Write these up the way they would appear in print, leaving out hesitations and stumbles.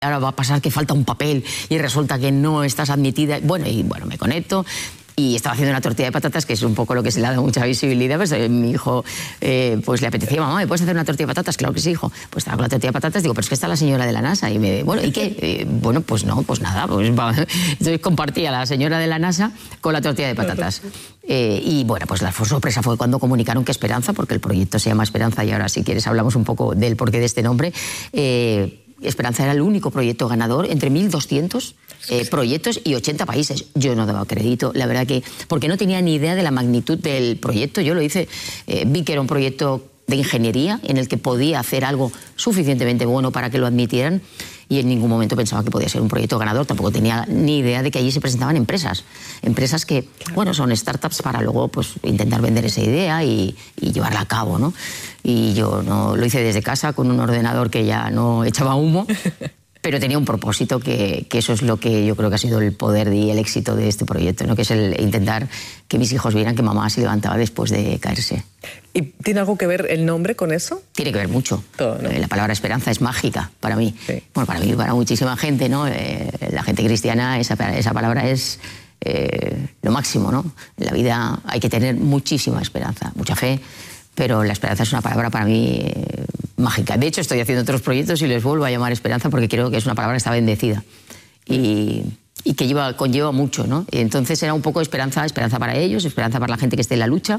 ahora va a pasar que falta un papel y resulta que no estás admitida. Bueno, me conecto y estaba haciendo una tortilla de patatas, que es un poco lo que se le ha dado mucha visibilidad. Pues mi hijo pues le apetecía: mamá, ¿me puedes hacer una tortilla de patatas? Claro que sí, hijo. Pues estaba con la tortilla de patatas, digo, pero es que está la señora de la NASA. Y me bueno, ¿y qué? Bueno, pues no, pues nada. Entonces compartía a la señora de la NASA con la tortilla de patatas. Y bueno, pues la sorpresa fue cuando comunicaron que Esperanza, porque el proyecto se llama Esperanza, y ahora si quieres hablamos un poco del porqué de este nombre. Esperanza era el único proyecto ganador entre 1.200 proyectos y 80 países. Yo no daba crédito, la verdad que... Porque no tenía ni idea de la magnitud del proyecto. Yo lo hice, vi que era un proyecto de ingeniería en el que podía hacer algo suficientemente bueno para que lo admitieran, y en ningún momento pensaba que podía ser un proyecto ganador. Tampoco tenía ni idea de que allí se presentaban empresas que, bueno, son startups para luego pues intentar vender esa idea y llevarla a cabo, ¿no? Y yo no lo hice desde casa con un ordenador que ya no echaba humo, pero tenía un propósito, que eso es lo que yo creo que ha sido el poder y el éxito de este proyecto, ¿no? Que es el intentar que mis hijos vieran que mamá se levantaba después de caerse. ¿Y tiene algo que ver el nombre con eso? Tiene que ver mucho. Todo, ¿no? La palabra esperanza es mágica para mí. Sí. Bueno, para mí y para muchísima gente, ¿no? La gente cristiana, esa palabra es lo máximo, ¿no? En la vida hay que tener muchísima esperanza, mucha fe, pero la esperanza es una palabra para mí mágica. De hecho, estoy haciendo otros proyectos y les vuelvo a llamar esperanza porque creo que es una palabra que está bendecida y que conlleva mucho, ¿no? Y entonces era un poco esperanza para ellos, esperanza para la gente que esté en la lucha.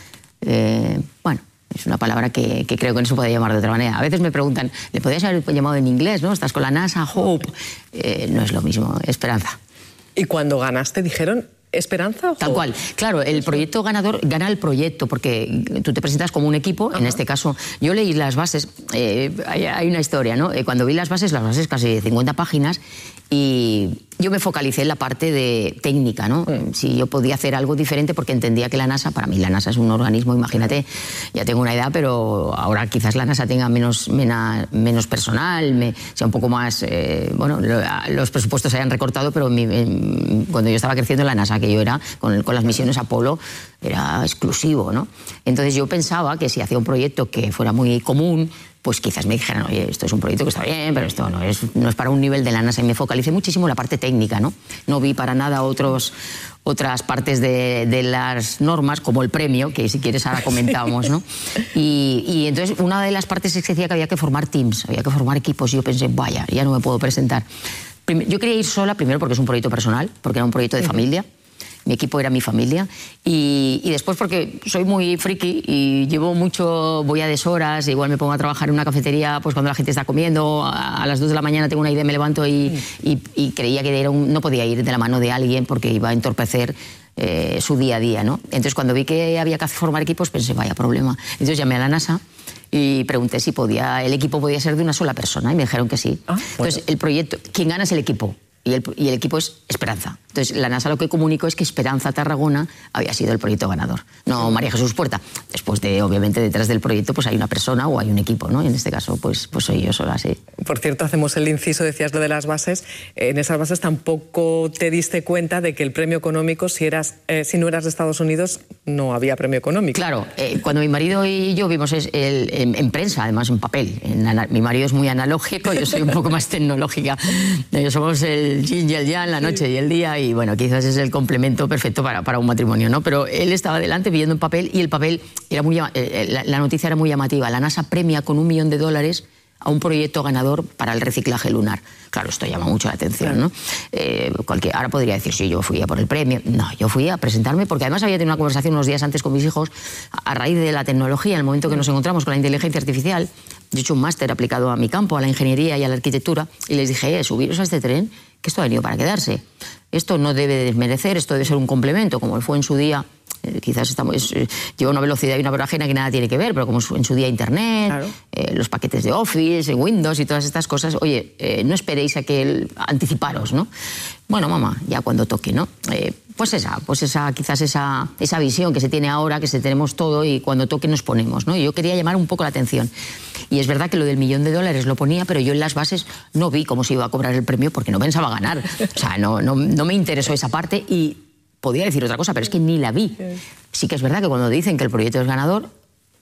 Bueno, es una palabra que creo que no se puede llamar de otra manera. A veces me preguntan, ¿le podrías haber llamado en inglés, no? Estás con la NASA, Hope. No es lo mismo, esperanza. ¿Y cuando ganaste dijeron Esperanza o Tal cual. Claro, el proyecto ganador gana el proyecto porque tú te presentas como un equipo. Ajá. En este caso, yo leí las bases. Hay una historia, ¿no? Cuando vi las bases casi de 50 páginas, y yo me focalicé en la parte de técnica, ¿no? Si yo podía hacer algo diferente, porque entendía que la NASA, para mí la NASA es un organismo, imagínate, ya tengo una edad, pero ahora quizás la NASA tenga menos personal, sea un poco más, bueno, los presupuestos se hayan recortado, pero cuando yo estaba creciendo en la NASA, que yo era, con las misiones Apolo, era exclusivo, ¿no? Entonces yo pensaba que si hacía un proyecto que fuera muy común, pues quizás me dijeran, oye, esto es un proyecto que está bien, pero esto no es para un nivel de la NASA. Y me focalicé muchísimo en la parte técnica, ¿no? No vi para nada otras partes de las normas, como el premio, que si quieres ahora comentamos, ¿no? Y entonces una de las partes es que decía que había que formar teams, había que formar equipos, y yo pensé, vaya, ya no me puedo presentar. Yo quería ir sola, primero porque es un proyecto personal, porque era un proyecto de familia. Mi equipo era mi familia, y después porque soy muy friki y voy a deshoras, igual me pongo a trabajar en una cafetería pues cuando la gente está comiendo, a las 2 de la mañana tengo una idea, me levanto y creía que no podía ir de la mano de alguien porque iba a entorpecer su día a día, ¿no? Entonces cuando vi que había que formar equipos pensé, vaya problema. Entonces llamé a la NASA y pregunté si el equipo podía ser de una sola persona, y me dijeron que sí. Bueno. Entonces el proyecto, quien gana es el equipo. Y el equipo es Esperanza. Entonces, la NASA lo que comunicó es que Esperanza Tarragona había sido el proyecto ganador, no María Jesús Puerta. Después obviamente, detrás del proyecto, pues hay una persona o hay un equipo, ¿no? Y en este caso, pues soy yo sola, sí. Por cierto, hacemos el inciso, decías lo de las bases. En esas bases tampoco te diste cuenta de que el premio económico, si no eras de Estados Unidos, no había premio económico. Claro, cuando mi marido y yo vimos en prensa, además en papel. Mi marido es muy analógico, yo soy un poco más tecnológica. Somos el yin y el yang, la noche y el día, y bueno, quizás es el complemento perfecto para un matrimonio, ¿no? Pero él estaba delante viendo en papel, y el papel era la noticia era muy llamativa. La NASA premia con $1 millón a un proyecto ganador para el reciclaje lunar. Claro, esto llama mucho la atención, ¿no? Ahora podría decir, sí, yo fui a por el premio. No, yo fui a presentarme porque además había tenido una conversación unos días antes con mis hijos a raíz de la tecnología, en el momento que nos encontramos con la inteligencia artificial. Yo he hecho un máster aplicado a mi campo, a la ingeniería y a la arquitectura, y les dije, subiros a este tren, que esto ha venido para quedarse. Esto no debe desmerecer, esto debe ser un complemento, como fue en su día. Quizás lleva una velocidad y una voragina que nada tiene que ver, pero como en su día Internet, claro. Los paquetes de Office, Windows y todas estas cosas, oye, no esperéis a que anticiparos, ¿no? Bueno, mamá, ya cuando toque, ¿no? Quizás esa visión que se tiene ahora, que tenemos todo, y cuando toque nos ponemos, ¿no? Y yo quería llamar un poco la atención. Y es verdad que lo del $1 millón lo ponía, pero yo en las bases no vi cómo se iba a cobrar el premio porque no pensaba ganar. O sea, no me interesó esa parte, y podía decir otra cosa, pero es que ni la vi. Sí que es verdad que cuando dicen que el proyecto es ganador,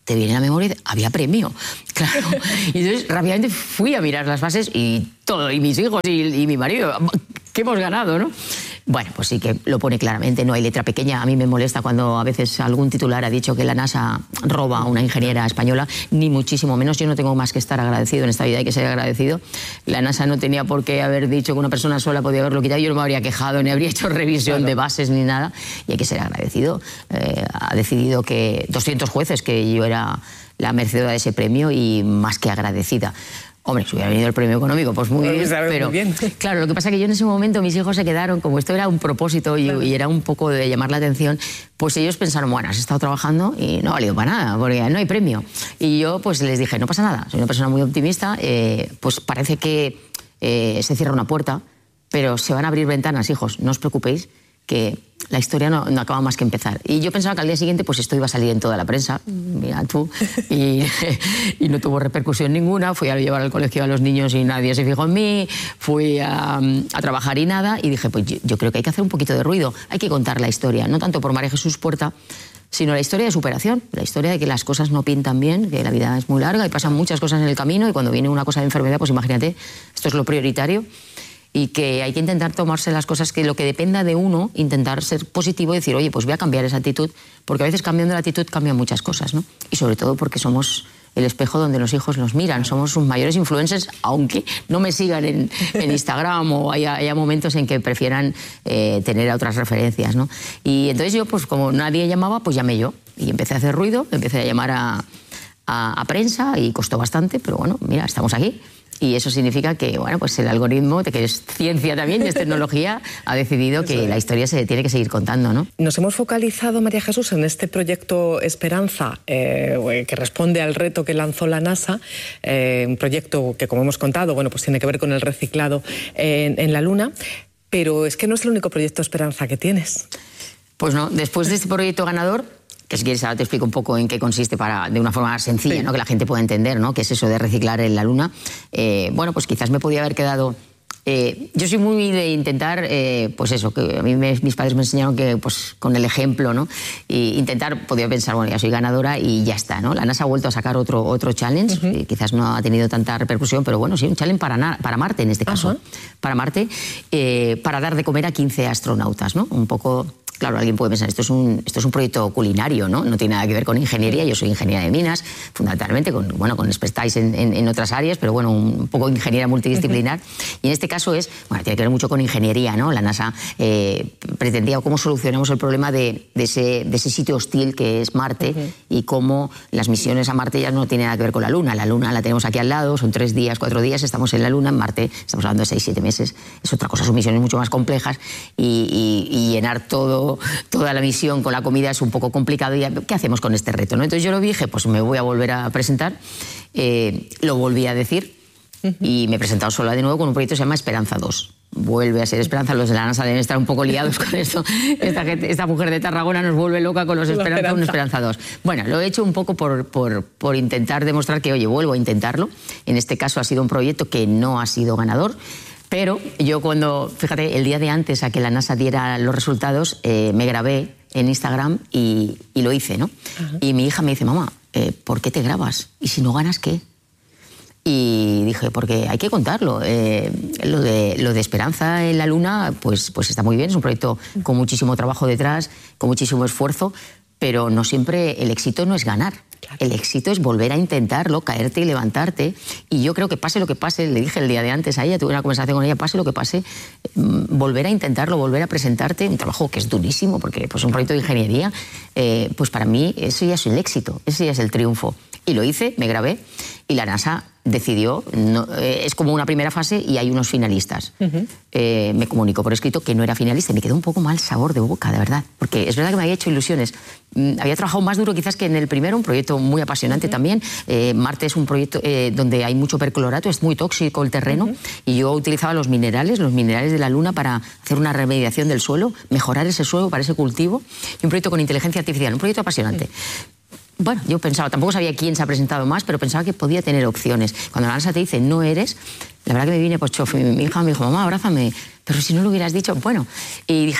te viene a la memoria, había premio, claro. Y entonces rápidamente fui a mirar las bases y todo, y mis hijos y mi marido, que hemos ganado, ¿no? Bueno, pues sí que lo pone claramente, no hay letra pequeña. A mí me molesta cuando a veces algún titular ha dicho que la NASA roba a una ingeniera española, ni muchísimo menos. Yo no tengo más que estar agradecido en esta vida, hay que ser agradecido. La NASA no tenía por qué haber dicho que una persona sola podía haberlo quitado, yo no me habría quejado, ni habría hecho revisión de bases ni nada, y hay que ser agradecido. Ha decidido que 200 jueces, que yo era la merecedora de ese premio y más que agradecida. Hombre, si hubiera venido el premio económico, pues muy bien, pero muy bien. Claro, lo que pasa es que yo en ese momento mis hijos se quedaron, como esto era un propósito y era un poco de llamar la atención, pues ellos pensaron, bueno, has estado trabajando y no ha valido para nada, porque no hay premio. Y yo pues les dije, no pasa nada, soy una persona muy optimista, pues parece que se cierra una puerta, pero se van a abrir ventanas, hijos, no os preocupéis, que la historia no acaba más que empezar. Y yo pensaba que al día siguiente pues esto iba a salir en toda la prensa, mira tú, y no tuvo repercusión ninguna. Fui a llevar al colegio a los niños y nadie se fijó en mí, fui a trabajar y nada, y dije, pues yo creo que hay que hacer un poquito de ruido, hay que contar la historia, no tanto por María Jesús Puerta, sino la historia de superación, la historia de que las cosas no pintan bien, que la vida es muy larga y pasan muchas cosas en el camino, y cuando viene una cosa de enfermedad, pues imagínate, esto es lo prioritario, y que hay que intentar tomarse las cosas, que lo que dependa de uno, intentar ser positivo y decir, oye, pues voy a cambiar esa actitud, porque a veces cambiando la actitud cambian muchas cosas, ¿no? Y sobre todo porque somos el espejo donde los hijos nos miran, somos sus mayores influencers, aunque no me sigan en Instagram o haya momentos en que prefieran tener otras referencias, ¿no? Y entonces yo, pues como nadie llamaba, pues llamé yo, y empecé a hacer ruido, empecé a llamar a prensa, y costó bastante, pero bueno, mira, estamos aquí. Y eso significa que, bueno, pues el algoritmo, que es ciencia también y es tecnología, ha decidido que la historia se tiene que seguir contando, ¿no? Nos hemos focalizado, María Jesús, en este proyecto Esperanza, que responde al reto que lanzó la NASA, un proyecto que, como hemos contado, bueno, pues tiene que ver con el reciclado en la Luna, pero es que no es el único proyecto Esperanza que tienes. Pues no, después de este proyecto ganador, que si quieres ahora te explico un poco en qué consiste de una forma sencilla, ¿no? Que la gente pueda entender, ¿no? Qué es eso de reciclar en la Luna. Bueno, pues quizás me podía haber quedado... yo soy muy de intentar, pues eso, que a mí mis padres me enseñaron que pues con el ejemplo, ¿no? Y intentar, podía pensar, bueno, ya soy ganadora y ya está, ¿no? La NASA ha vuelto a sacar otro challenge, quizás no ha tenido tanta repercusión, pero bueno, sí, un challenge para Marte en este caso, para Marte, para dar de comer a 15 astronautas, ¿no? Un poco... Claro, alguien puede pensar, esto es un proyecto culinario, ¿no? No tiene nada que ver con ingeniería. Yo soy ingeniera de minas, fundamentalmente, con expertise en otras áreas, pero bueno, un poco ingeniera multidisciplinar. Y en este caso tiene que ver mucho con ingeniería, ¿no? La NASA pretendía cómo solucionamos el problema de ese sitio hostil que es Marte, y cómo las misiones a Marte ya no tienen nada que ver con la Luna. La Luna la tenemos aquí al lado, son 3 días, 4 días, estamos en la Luna. En Marte estamos hablando de 6, 7 meses. Es otra cosa, son misiones mucho más complejas, y llenar toda la misión con la comida es un poco complicado. ¿Y qué hacemos con este reto, no? Entonces yo lo dije, pues me voy a volver a presentar, lo volví a decir, y me he presentado sola de nuevo con un proyecto que se llama Esperanza 2. Vuelve a ser Esperanza, los de la NASA deben estar un poco liados con esto. Esta mujer de Tarragona nos vuelve loca con los Esperanza 1, Esperanza 2. Bueno, lo he hecho un poco por intentar demostrar que, oye, vuelvo a intentarlo. En este caso ha sido un proyecto que no ha sido ganador, pero yo fíjate, el día de antes a que la NASA diera los resultados, me grabé en Instagram y lo hice, ¿no? Y mi hija me dice, mamá, ¿por qué te grabas? ¿Y si no ganas qué? Y dije, porque hay que contarlo. Lo de Esperanza en la Luna, pues está muy bien, es un proyecto con muchísimo trabajo detrás, con muchísimo esfuerzo, pero no siempre el éxito no es ganar. Claro. El éxito es volver a intentarlo, caerte y levantarte. Y yo creo que pase lo que pase, le dije el día de antes a ella, tuve una conversación con ella, pase lo que pase, volver a intentarlo, volver a presentarte, un trabajo que es durísimo, porque pues un proyecto de ingeniería, pues para mí eso ya es el éxito, ese ya es el triunfo. Y lo hice, me grabé, y la NASA decidió, es como una primera fase y hay unos finalistas. Me comunicó por escrito que no era finalista y me quedó un poco mal sabor de boca, de verdad, porque es verdad que me había hecho ilusiones. Había trabajado más duro quizás que en el primero, un proyecto muy apasionante también. Marte es un proyecto donde hay mucho perclorato, es muy tóxico el terreno, y yo utilizaba los minerales de la Luna para hacer una remediación del suelo, mejorar ese suelo para ese cultivo, y un proyecto con inteligencia artificial, un proyecto apasionante. Bueno, yo pensaba, tampoco sabía quién se ha presentado más, pero pensaba que podía tener opciones. Cuando la NASA te dice, no eres, la verdad que me vine pues chof, mi hija me dijo, mamá, abrázame, pero si no lo hubieras dicho, bueno. Y dije,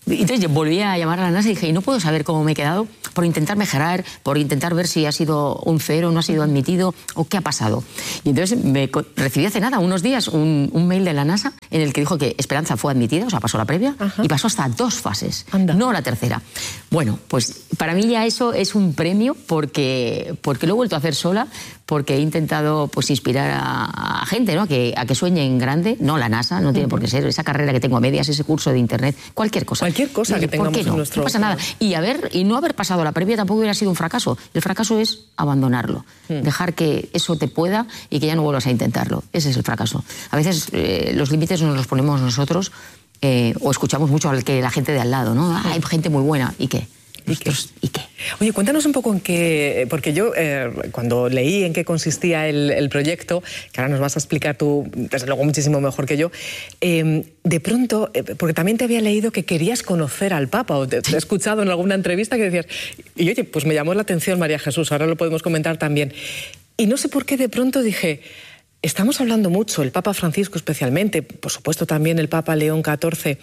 Entonces yo volví a llamar a la NASA y dije, y no puedo saber cómo me he quedado por intentar mejorar, por intentar ver si ha sido un 0, no ha sido admitido o qué ha pasado. Y entonces recibí hace nada, unos días, un mail de la NASA en el que dijo que Esperanza fue admitida, o sea, pasó la previa, y pasó hasta 2 fases, no la tercera. Bueno, pues para mí ya eso es un premio porque lo he vuelto a hacer sola, porque he intentado pues inspirar a gente, ¿no? a que sueñe en grande, no la NASA, no tiene por qué ser, esa carrera que tengo a medias, ese curso de internet, cualquier cosa. Cualquier cosa que tengamos en nuestro... No pasa nada. Y no haber pasado la previa tampoco hubiera sido un fracaso. El fracaso es abandonarlo, dejar que eso te pueda y que ya no vuelvas a intentarlo. Ese es el fracaso. A veces los límites nos los ponemos nosotros o escuchamos mucho al que la gente de al lado, ¿no? Hay gente muy buena. ¿Y qué? ¿Y qué? Oye, cuéntanos un poco en qué... Porque yo, cuando leí en qué consistía el proyecto, que ahora nos vas a explicar tú, desde luego, muchísimo mejor que yo, de pronto, porque también te había leído que querías conocer al Papa, o te he escuchado en alguna entrevista que decías... Y oye, pues me llamó la atención María Jesús, ahora lo podemos comentar también. Y no sé por qué de pronto dije... Estamos hablando mucho, el Papa Francisco especialmente, por supuesto también el Papa León XIV...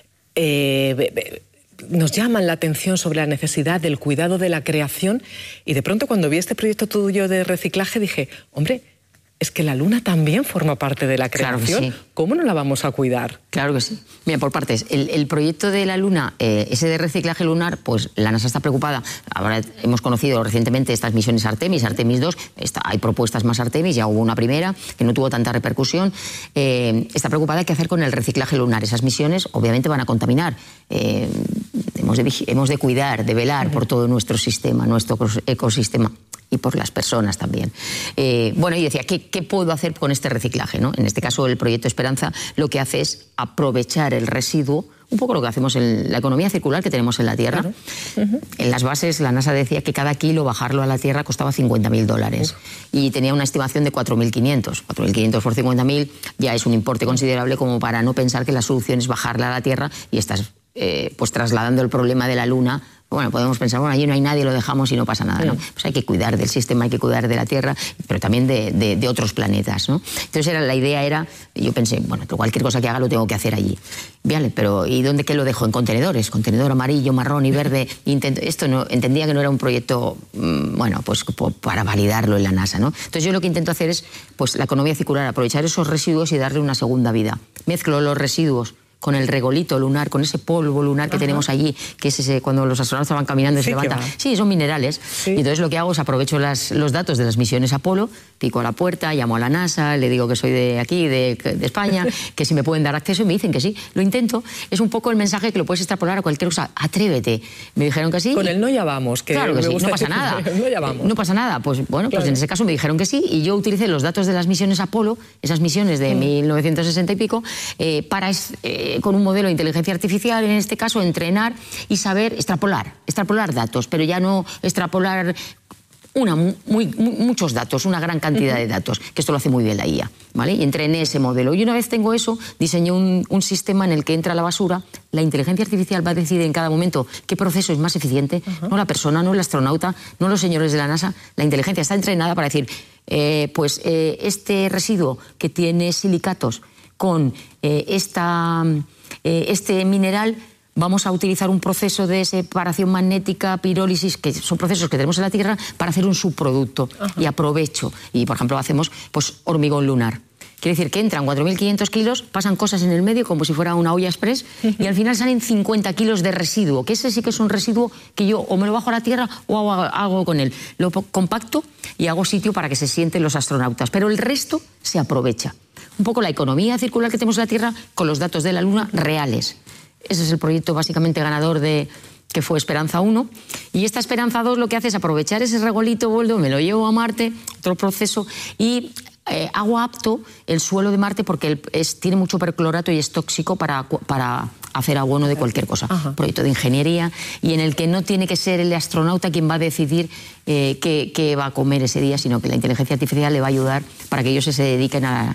nos llaman la atención sobre la necesidad del cuidado de la creación y de pronto cuando vi este proyecto tuyo de reciclaje dije, hombre, es que la Luna también forma parte de la creación. Claro que sí. ¿Cómo no la vamos a cuidar? Claro que sí. Mira, por partes. El proyecto de la Luna, ese de reciclaje lunar, pues la NASA está preocupada. Ahora hemos conocido recientemente estas misiones Artemis, Artemis 2, hay propuestas más Artemis, ya hubo una primera que no tuvo tanta repercusión. Está preocupada de qué hacer con el reciclaje lunar. Esas misiones obviamente van a contaminar. Hemos de cuidar, de velar por todo nuestro sistema, nuestro ecosistema. Y por las personas también. Bueno, y decía, ¿qué puedo hacer con este reciclaje, ¿no? En este caso, el proyecto Esperanza lo que hace es aprovechar el residuo, un poco lo que hacemos en la economía circular que tenemos en la Tierra. Claro. En las bases, la NASA decía que cada kilo bajarlo a la Tierra costaba $50.000 y tenía una estimación de 4.500. 4.500 por 50.000 ya es un importe considerable como para no pensar que la solución es bajarla a la Tierra y estás pues trasladando el problema de la Luna. Bueno, podemos pensar, bueno, allí no hay nadie, lo dejamos y no pasa nada, ¿no? Pues hay que cuidar del sistema, hay que cuidar de la Tierra, pero también de otros planetas, ¿no? Entonces la idea era, yo pensé, bueno, cualquier cosa que haga lo tengo que hacer allí. Vale, pero ¿y dónde qué lo dejo? En contenedores, contenedor amarillo, marrón y verde. Esto no, entendía que no era un proyecto, bueno, pues para validarlo en la NASA, ¿no? Entonces yo lo que intento hacer es, pues la economía circular, aprovechar esos residuos y darle una segunda vida. Mezclo los residuos con el regolito lunar, con ese polvo lunar que tenemos allí, que es ese cuando los astronautas van caminando y se levanta. Sí, son minerales. Sí. Y entonces lo que hago es aprovecho los datos de las misiones Apolo, pico a la puerta, llamo a la NASA, le digo que soy de aquí, de España, que si me pueden dar acceso y me dicen que sí. Lo intento. Es un poco el mensaje que lo puedes extrapolar a cualquier cosa. Atrévete. Me dijeron que sí. Con el no ya vamos. Que claro que sí, no pasa nada. No ya vamos. No pasa nada. Pues bueno, claro. Pues en ese caso me dijeron que sí y yo utilicé los datos de las misiones Apolo, esas misiones de 1960 y pico, para con un modelo de inteligencia artificial, en este caso, entrenar y saber extrapolar datos, pero ya no extrapolar muchos datos, una gran cantidad de datos, que esto lo hace muy bien la IA, ¿vale? Y entrené ese modelo. Y una vez tengo eso, diseñé un sistema en el que entra la basura, la inteligencia artificial va a decidir en cada momento qué proceso es más eficiente, no la persona, no el astronauta, no los señores de la NASA, la inteligencia está entrenada para decir, este residuo que tiene silicatos con este mineral, vamos a utilizar un proceso de separación magnética, pirólisis, que son procesos que tenemos en la Tierra, para hacer un subproducto. Y aprovecho. Y, por ejemplo, hacemos pues, hormigón lunar. Quiere decir que entran 4.500 kilos, pasan cosas en el medio como si fuera una olla express y al final salen 50 kilos de residuo, que ese sí que es un residuo que yo o me lo bajo a la Tierra o hago con él. Lo compacto y hago sitio para que se sienten los astronautas, pero el resto se aprovecha. Un poco la economía circular que tenemos en la Tierra con los datos de la Luna reales. Ese es el proyecto básicamente ganador que fue Esperanza 1. Y esta Esperanza 2 lo que hace es aprovechar ese regolito, me lo llevo a Marte, otro proceso, y hago apto el suelo de Marte porque tiene mucho perclorato y es tóxico para hacer abono de cualquier cosa. Un proyecto de ingeniería y en el que no tiene que ser el astronauta quien va a decidir qué va a comer ese día, sino que la inteligencia artificial le va a ayudar para que ellos se dediquen a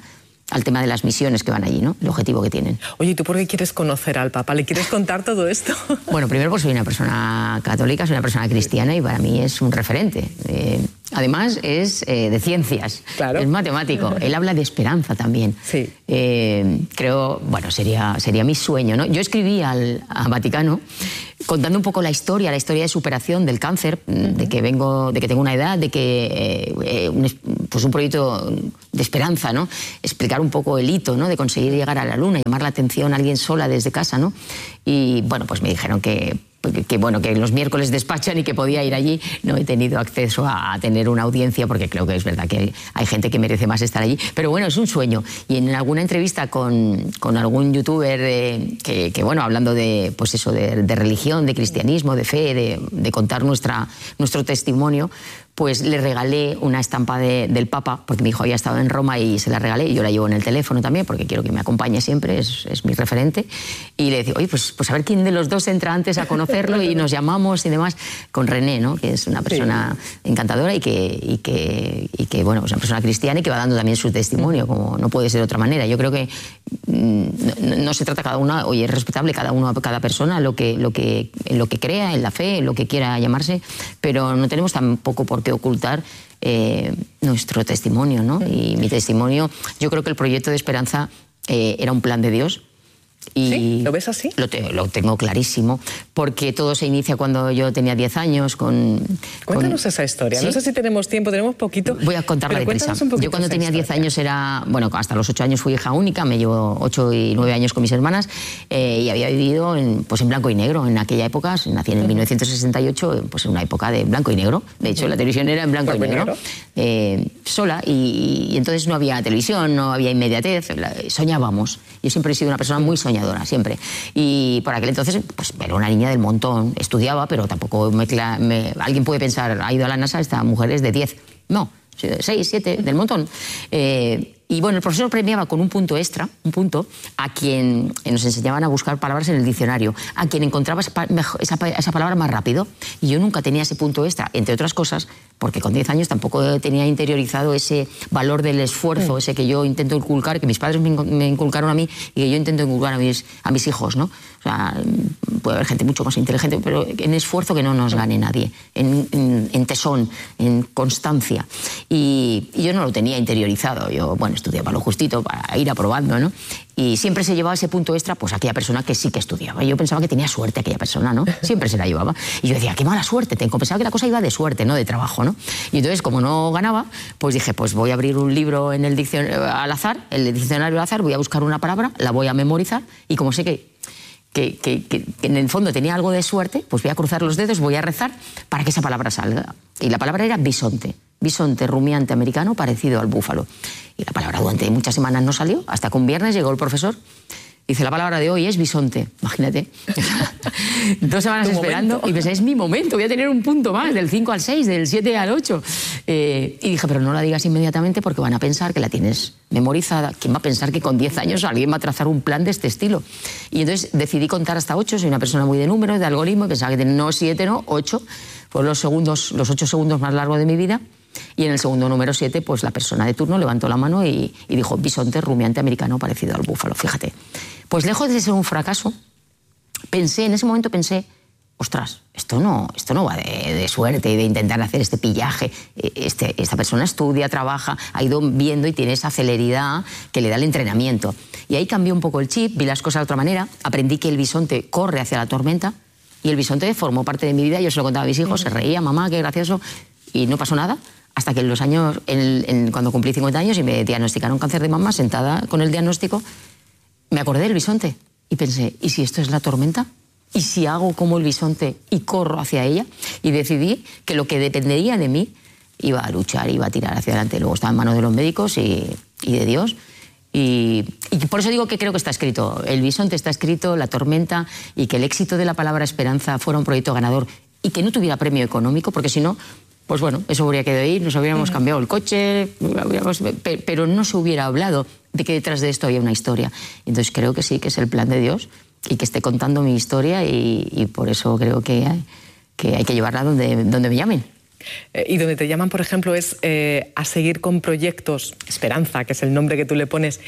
al tema de las misiones que van allí, ¿no? El objetivo que tienen. Oye, ¿y tú por qué quieres conocer al Papa? ¿Le quieres contar todo esto? Bueno, primero pues soy una persona católica, soy una persona cristiana y para mí es un referente. Además es de ciencias, claro. Es matemático. Él habla de esperanza también. Sí. Creo, bueno, sería mi sueño, ¿no? Yo escribí al Vaticano contando un poco la historia de superación del cáncer, de que tengo una edad, de que pues un proyecto de esperanza, ¿no? Explicar un poco el hito, ¿no? De conseguir llegar a la luna, llamar la atención a alguien sola desde casa, ¿no? Y bueno, pues me dijeron que los miércoles despachan y que podía ir allí. No he tenido acceso a tener una audiencia porque creo que es verdad que hay gente que merece más estar allí. Pero bueno, es un sueño. Y en alguna entrevista con algún youtuber que bueno, hablando de, pues eso, de religión, de cristianismo, de fe, de contar nuestro testimonio, pues le regalé una estampa del Papa, porque mi hijo había estado en Roma y se la regalé, y yo la llevo en el teléfono también, porque quiero que me acompañe siempre, es mi referente. Y le digo, oye, pues a ver quién de los dos entra antes a conocerlo, y nos llamamos y demás, con René, ¿no? Que es una persona encantadora y que bueno, es una persona cristiana y que va dando también su testimonio, como no puede ser de otra manera. Yo creo que no se trata cada uno, oye, es respetable cada persona, lo que crea, en la fe, en lo que quiera llamarse, pero no tenemos tampoco por qué ocultar nuestro testimonio, ¿no? Y mi testimonio, yo creo que el proyecto de Esperanza era un plan de Dios. Y ¿sí? ¿Lo ves así? Lo tengo clarísimo, porque todo se inicia cuando yo tenía 10 años Cuéntanos esa historia. ¿Sí? No sé si tenemos tiempo, tenemos poquito. Voy a contarla deprisa. Yo cuando tenía 10 años bueno, hasta los 8 años fui hija única, me llevo 8 y 9 años con mis hermanas, y había vivido en blanco y negro en aquella época. Nací en 1968, pues en una época de blanco y negro. De hecho, la televisión era en blanco y negro. Sola, y entonces no había televisión, no había inmediatez, soñábamos. Yo siempre he sido una persona muy soñadora, siempre. Y por aquel entonces, pues era una niña del montón, estudiaba, pero tampoco alguien puede pensar, ha ido a la NASA, esta mujer es de 10. No, 6, 7, del montón. Y bueno, el profesor premiaba con un punto extra, a quien nos enseñaban a buscar palabras en el diccionario, a quien encontraba esa palabra más rápido. Y yo nunca tenía ese punto extra, entre otras cosas, porque con 10 años tampoco tenía interiorizado ese valor del esfuerzo, ese que yo intento inculcar, que mis padres me inculcaron a mí y que yo intento inculcar a mis hijos, ¿no? O sea, puede haber gente mucho más inteligente, pero en esfuerzo que no nos gane nadie, en tesón, en constancia. Y yo no lo tenía interiorizado. Yo, bueno, estudiaba lo justito para ir aprobando, ¿no? Y siempre se llevaba ese punto extra, pues aquella persona que sí que estudiaba. Yo pensaba que tenía suerte aquella persona, ¿no? Siempre se la llevaba. Y yo decía, qué mala suerte tengo. Pensaba que la cosa iba de suerte, no de trabajo, ¿no? Y entonces, como no ganaba, pues dije, pues voy a abrir un libro en el diccionario al azar, el diccionario al azar, voy a buscar una palabra, la voy a memorizar, y como sé que en el fondo tenía algo de suerte, pues voy a cruzar los dedos, voy a rezar para que esa palabra salga. Y la palabra era bisonte. Bisonte rumiante americano parecido al búfalo. Y la palabra durante muchas semanas no salió, hasta que un viernes llegó el profesor. Dice, la palabra de hoy es bisonte. Imagínate. 2 semanas esperando y pensé, es mi momento, voy a tener un punto más, del 5 al 6, del 7 al 8. Y dije, pero no la digas inmediatamente porque van a pensar que la tienes memorizada. ¿Quién va a pensar que con 10 años alguien va a trazar un plan de este estilo? Y entonces decidí contar hasta 8, soy una persona muy de números, de algoritmo, y pensaba que no 7, no 8. Fueron los 8 segundos más largos de mi vida. Y en el segundo número 7, pues la persona de turno levantó la mano y dijo, bisonte rumiante americano parecido al búfalo. Fíjate. Pues lejos de ser un fracaso, en ese momento pensé, ostras, esto no va de suerte y de intentar hacer este pillaje. Esta persona estudia, trabaja, ha ido viendo y tiene esa celeridad que le da el entrenamiento. Y ahí cambió un poco el chip, vi las cosas de otra manera, aprendí que el bisonte corre hacia la tormenta y el bisonte formó parte de mi vida. Yo se lo contaba a mis hijos, se reía, mamá, qué gracioso, y no pasó nada. Hasta que en los años, cuando cumplí 50 años y me diagnosticaron cáncer de mama, sentada con el diagnóstico, me acordé del bisonte y pensé, ¿y si esto es la tormenta? ¿Y si hago como el bisonte y corro hacia ella? Y decidí que lo que dependería de mí iba a luchar, iba a tirar hacia adelante. Luego estaba en manos de los médicos y de Dios. Y por eso digo que creo que está escrito. El bisonte está escrito, la tormenta, y que el éxito de la palabra esperanza fuera un proyecto ganador y que no tuviera premio económico, porque si no, pues bueno, eso habría quedado ahí, nos hubiéramos cambiado el coche, pero no se hubiera hablado de que detrás de esto había una historia. Entonces creo que sí, que es el plan de Dios y que esté contando mi historia, y por eso creo que hay que llevarla donde me llamen. Y donde te llaman, por ejemplo, es a seguir con proyectos, Esperanza, que es el nombre que tú le pones,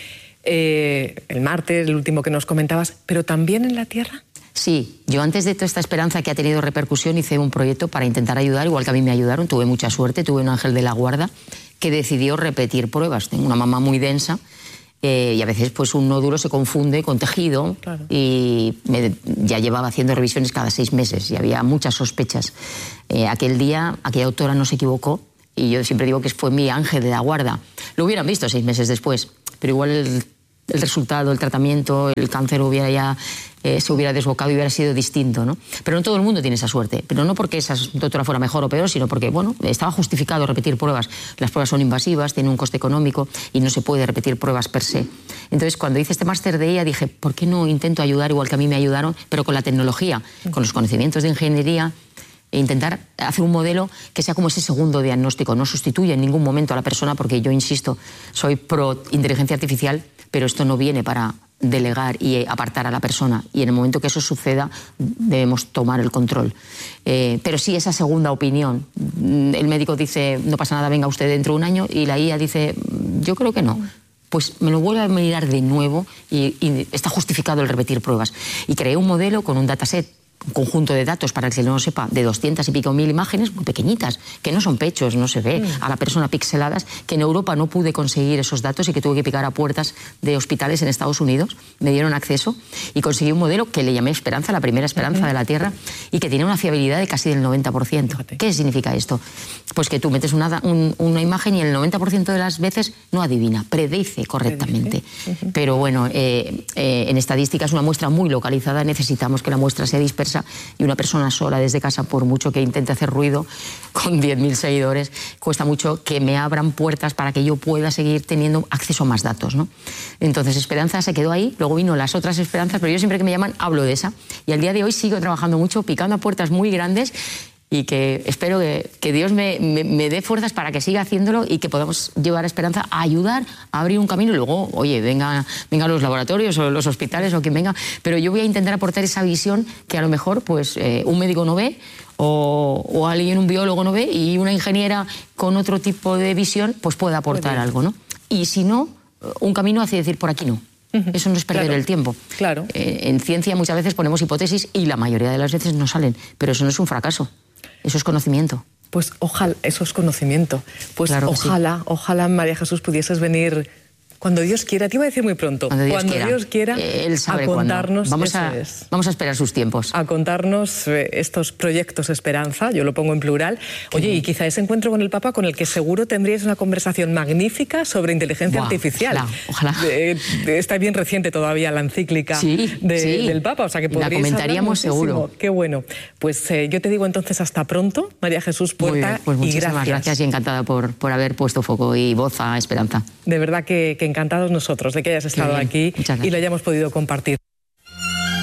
el martes, el último que nos comentabas, pero también en la tierra. Sí, yo antes de toda esta Esperanza que ha tenido repercusión hice un proyecto para intentar ayudar, igual que a mí me ayudaron, tuve mucha suerte, tuve un ángel de la guarda que decidió repetir pruebas. Tengo una mamá muy densa y a veces pues un nódulo se confunde con tejido, claro. Y ya llevaba haciendo revisiones cada 6 meses y había muchas sospechas. Aquel día, aquella doctora no se equivocó y yo siempre digo que fue mi ángel de la guarda. Lo hubieran visto 6 meses después, pero igual el resultado, el tratamiento, el cáncer se hubiera desbocado y hubiera sido distinto, ¿no? Pero no todo el mundo tiene esa suerte, pero no porque esa doctora fuera mejor o peor, sino porque, bueno, estaba justificado repetir pruebas. Las pruebas son invasivas, tienen un coste económico y no se puede repetir pruebas per se. Entonces, cuando hice este máster de ella, dije, ¿por qué no intento ayudar igual que a mí me ayudaron, pero con la tecnología, con los conocimientos de ingeniería, e intentar hacer un modelo que sea como ese segundo diagnóstico? No sustituye en ningún momento a la persona, porque yo insisto, soy pro inteligencia artificial, pero esto no viene para delegar y apartar a la persona, y en el momento que eso suceda debemos tomar el control. Pero sí, esa segunda opinión. El médico dice, no pasa nada, venga usted dentro de un año, y la IA dice, yo creo que no. Pues me lo vuelvo a mirar de nuevo y está justificado el repetir pruebas. Y creé un modelo con un dataset, un conjunto de datos, para el que no lo sepa, de 200 y pico mil imágenes muy pequeñitas, que no son pechos, no se ve a la persona pixeladas, que en Europa no pude conseguir esos datos y que tuve que picar a puertas de hospitales en Estados Unidos. Me dieron acceso y conseguí un modelo que le llamé Esperanza, la primera esperanza de la Tierra, y que tiene una fiabilidad de casi del 90%. ¿Qué significa esto? Pues que tú metes una imagen y el 90% de las veces no adivina, predice correctamente. Pero bueno, en estadística es una muestra muy localizada, necesitamos que la muestra sea dispersa, y una persona sola desde casa, por mucho que intente hacer ruido con 10.000 seguidores, cuesta mucho que me abran puertas para que yo pueda seguir teniendo acceso a más datos, ¿no? Entonces Esperanza se quedó ahí, luego vino las otras esperanzas, pero yo siempre que me llaman hablo de esa, y al día de hoy sigo trabajando mucho, picando a puertas muy grandes, y que espero que Dios me dé fuerzas para que siga haciéndolo y que podamos llevar a Esperanza a ayudar a abrir un camino. Y luego, oye, venga los laboratorios o los hospitales o quien venga, pero yo voy a intentar aportar esa visión que a lo mejor pues un médico no ve, o alguien, un biólogo no ve, y una ingeniera con otro tipo de visión pues puede aportar algo, ¿no? Y si no, un camino hacia decir, por aquí no. Eso no es perder el tiempo. Claro. En ciencia muchas veces ponemos hipótesis y la mayoría de las veces no salen, pero eso no es un fracaso. Eso es conocimiento. Pues ojalá, eso es conocimiento. Pues claro, ojalá, María Jesús, pudieses venir cuando Dios quiera. Te iba a decir muy pronto. Cuando Dios quiera, Él sabe a contarnos. Vamos a esperar sus tiempos. A contarnos estos proyectos Esperanza, yo lo pongo en plural. Oye, y quizá ese encuentro con el Papa, con el que seguro tendríais una conversación magnífica sobre inteligencia artificial. Ojalá. Está bien reciente todavía la encíclica del Papa, o sea que podríais. La comentaríamos seguro. Qué bueno. Pues yo te digo entonces hasta pronto, María Jesús Puerta. Pues muchísimas gracias y encantada por haber puesto foco y voz a Esperanza. De verdad que encantados nosotros de que hayas estado aquí y lo hayamos podido compartir.